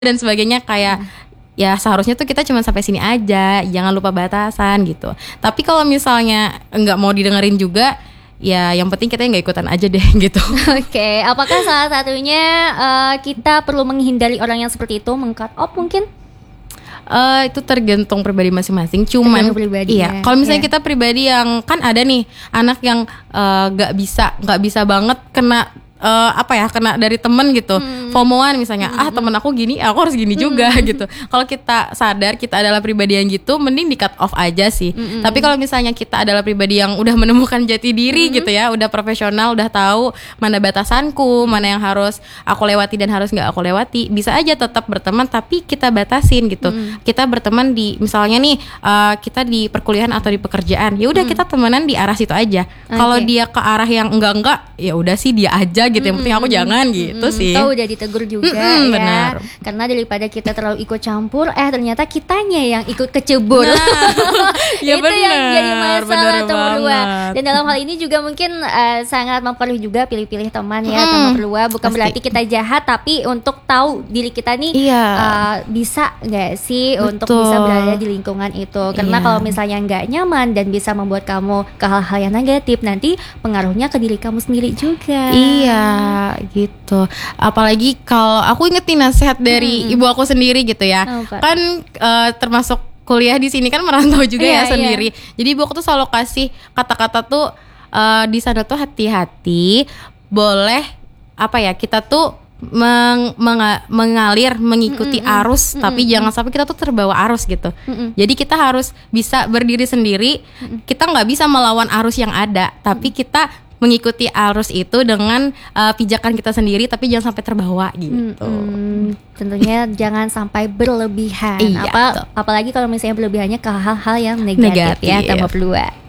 dan sebagainya kayak ya seharusnya tuh kita cuma sampai sini aja, jangan lupa batasan gitu. Tapi kalau misalnya nggak mau didengerin juga, ya yang penting kita nggak ikutan aja deh gitu. Oke, apakah salah satunya kita perlu menghindari orang yang seperti itu, meng-cut off mungkin? Itu tergantung pribadi masing-masing. Cuman pribadi, iya, kalau misalnya kita pribadi yang kan ada nih anak yang nggak bisa banget kena kena dari temen gitu, FOMO-an misalnya, temen aku gini, aku harus gini juga gitu. Kalau kita sadar kita adalah pribadi yang gitu, mending di cut off aja sih. Tapi kalau misalnya kita adalah pribadi yang udah menemukan jati diri gitu ya, udah profesional, udah tahu mana batasanku, mana yang harus aku lewati dan harus nggak aku lewati, bisa aja tetap berteman tapi kita batasin gitu. Kita berteman di misalnya nih kita di perkuliahan atau di pekerjaan, ya udah kita temenan di arah situ aja. Kalau dia ke arah yang enggak, ya udah sih dia aja gitu, yang penting aku jangan gitu sih. Tahu udah ditegur juga ya. Benar. Karena daripada kita terlalu ikut campur, ternyata kitanya yang ikut kecebur. Ya itu bener, yang jadi masalah bener teman berdua. banget. Dan dalam hal ini juga mungkin sangat mempengaruhi juga pilih-pilih teman ya, teman berdua. Bukan pasti. berarti kita jahat, tapi untuk tahu diri kita nih bisa nggak sih untuk bisa berada di lingkungan itu. Karena kalau misalnya nggak nyaman dan bisa membuat kamu ke hal-hal yang negatif, nanti pengaruhnya ke diri kamu sendiri juga. Iya gitu. Apalagi kalau aku ingetin nasihat dari ibu aku sendiri gitu ya. Kan termasuk kuliah di sini kan merantau juga ya sendiri. Jadi ibu aku tuh selalu kasih kata-kata tuh di sana tuh hati-hati. Boleh kita tuh mengalir mengikuti arus, tapi jangan sampai kita tuh terbawa arus gitu. Jadi kita harus bisa berdiri sendiri. Kita nggak bisa melawan arus yang ada, tapi kita mengikuti arus itu dengan pijakan kita sendiri, tapi jangan sampai terbawa gitu. Tentunya jangan sampai berlebihan. Iya, Apalagi kalau misalnya berlebihannya ke hal-hal yang negatif. Ya, tambah berdua.